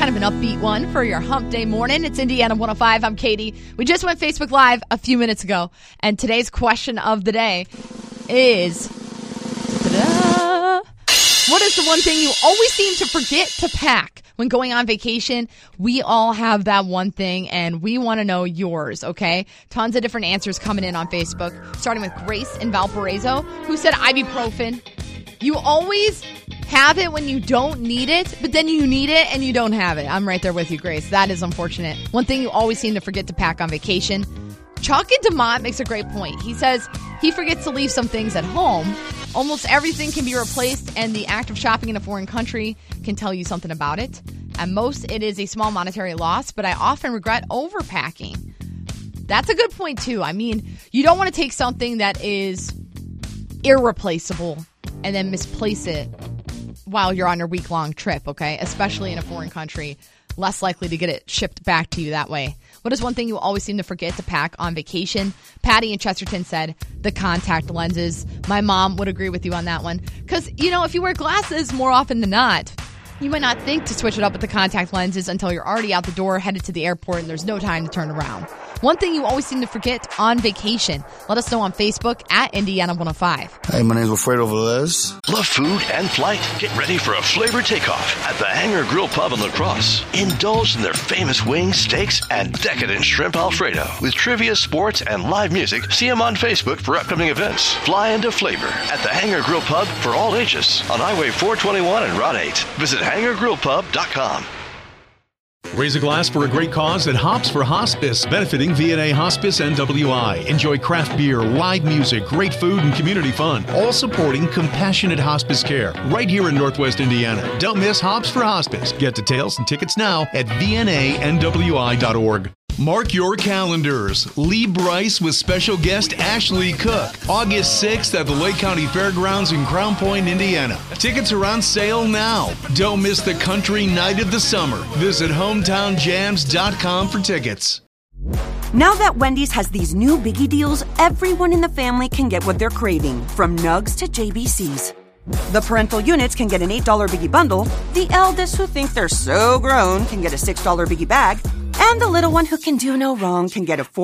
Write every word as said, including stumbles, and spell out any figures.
kind of an upbeat one for your hump day morning. It's Indiana one oh five. I'm Katie. We just went Facebook Live a few minutes ago, and today's question of the day is, ta-da, what is the one thing you always seem to forget to pack when going on vacation? We all have that one thing, and we want to know yours, okay? Tons of different answers coming in on Facebook, starting with Grace in Valparaiso, who said ibuprofen. You always have it when you don't need it, but then you need it and you don't have it. I'm right there with you, Grace. That is unfortunate. One thing you always seem to forget to pack on vacation. Chuck in DeMont makes a great point. He says he forgets to leave some things at home. Almost everything can be replaced, and the act of shopping in a foreign country can tell you something about it. At most, it is a small monetary loss, but I often regret overpacking. That's a good point, too. I mean, you don't want to take something that is irreplaceable and then misplace it while you're on your week-long trip, okay? Especially in a foreign country. Less likely to get it shipped back to you that way. What is one thing you always seem to forget to pack on vacation? Patty in Chesterton said the contact lenses. My mom would agree with you on that one. Because, you know, if you wear glasses more often than not, you might not think to switch it up with the contact lenses until you're already out the door, headed to the airport, and there's no time to turn around. One thing you always seem to forget on vacation. Let us know on Facebook at Indiana one oh five. Hey, my name's Wilfredo Velez. Love food and flight? Get ready for a flavor takeoff at the Hangar Grill Pub in La Crosse. Indulge in their famous wings, steaks, and decadent shrimp Alfredo. With trivia, sports, and live music, see them on Facebook for upcoming events. Fly into flavor at the Hangar Grill Pub for all ages on Highway four twenty-one and Route eight. Visit hangar grill pub dot com. Raise a glass for a great cause at Hops for Hospice, benefiting V N A Hospice N W I. Enjoy craft beer, live music, great food, and community fun, all supporting compassionate hospice care right here in Northwest Indiana. Don't miss Hops for Hospice. Get details and tickets now at V N A N W I dot org. Mark your calendars. Lee Bryce with special guest Ashley Cook. August sixth at the Lake County Fairgrounds in Crown Point, Indiana. Tickets are on sale now. Don't miss the country night of the summer. Visit hometown jams dot com for tickets. Now that Wendy's has these new biggie deals, everyone in the family can get what they're craving, from nugs to J B Cs. The parental units can get an eight dollar biggie bundle. The eldest who think they're so grown can get a six dollar biggie bag. And the little one who can do no wrong can get a four